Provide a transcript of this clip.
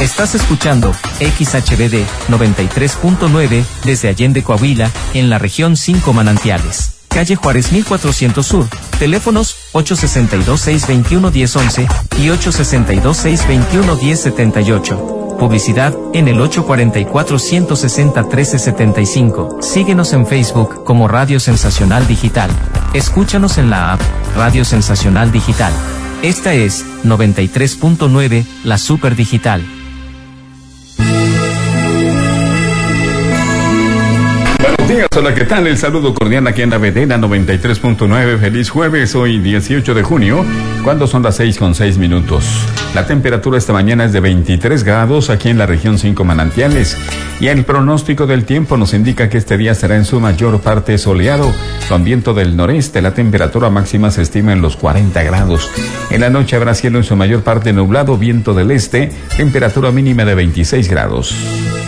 Estás escuchando XHBD 93.9 desde Allende, Coahuila, en la región 5 Manantiales. Calle Juárez 1400 Sur. Teléfonos 862-621-1011 y 862-621-1078. Publicidad en el 844-160-1375. Síguenos en Facebook como Radio Sensacional Digital. Escúchanos en la app Radio Sensacional Digital. Esta es 93.9, la Super Digital. Buenos días, hola, ¿qué tal? El saludo cordial aquí en la Vedena 93.9. Feliz jueves, hoy 18 de junio, cuando son las 6:06. La temperatura esta mañana es de 23 grados aquí en la región 5 Manantiales. Y el pronóstico del tiempo nos indica que este día será en su mayor parte soleado, con viento del noreste. La temperatura máxima se estima en los 40 grados. En la noche habrá cielo en su mayor parte nublado, viento del este, temperatura mínima de 26 grados.